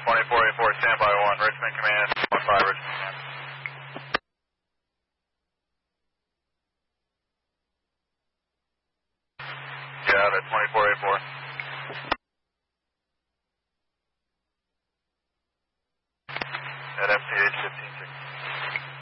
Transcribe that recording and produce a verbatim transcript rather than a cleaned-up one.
twenty-four eighty-four, standby one, Richmond Command, one five, Richmond Command. Got it, twenty-four eighty-four.